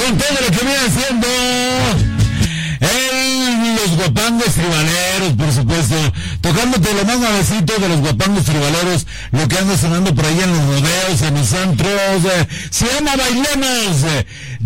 con todo lo que viene haciendo los guapangos tribaleros, por supuesto, tocándote lo más nuevecito de los guapangos tribaleros, lo que anda sonando por ahí en los rodeos, en los antros, se llama Bailemos.